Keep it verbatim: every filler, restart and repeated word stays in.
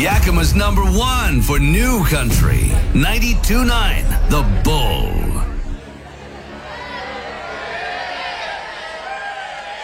Yakima's number one for New Country. ninety-two point nine The Bull.